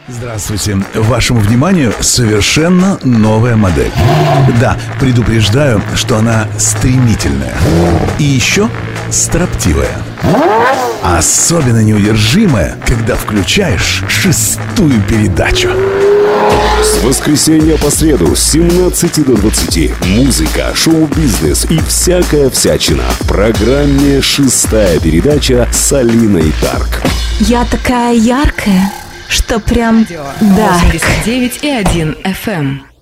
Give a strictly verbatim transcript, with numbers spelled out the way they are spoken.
Здравствуйте. Вашему вниманию совершенно новая модель. Да, предупреждаю, что она стремительная. И еще строптивая. Особенно неудержимая, когда включаешь шестую передачу. С воскресенья по среду с семнадцати до двадцати музыка, шоу-бизнес и всякая всячина в программе «Шестая передача» с Алиной Тарк. Я такая яркая, что прям да. восемьдесят девять и один эф эм.